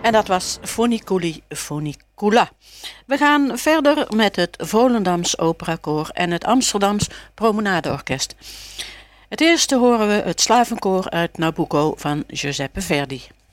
En dat was Foniculi Fonicula. We gaan verder met het Volendams Operakoor en het Amsterdams Promenadeorkest. Het eerste horen we het slavenkoor uit Nabucco van Giuseppe Verdi.